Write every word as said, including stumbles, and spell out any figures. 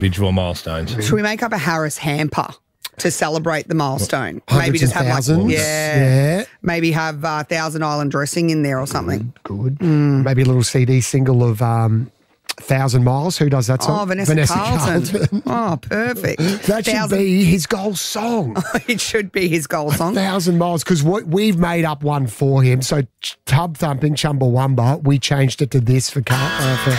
individual milestones. Should we make up a Harris hamper to celebrate the milestone? Hundreds Maybe just and have thousands. like yeah, Yeah. maybe have uh, Thousand Island dressing in there or something. Good. Maybe a little C D single of um, Thousand Miles. Who does that song? Oh, Vanessa, Carlton. Oh, perfect. That should Thousand- be his goal song. It should be his goal song. Thousand Miles, because we've made up one for him. So Tub Thumping Chumbawamba, we changed it to this for, Carl, uh, for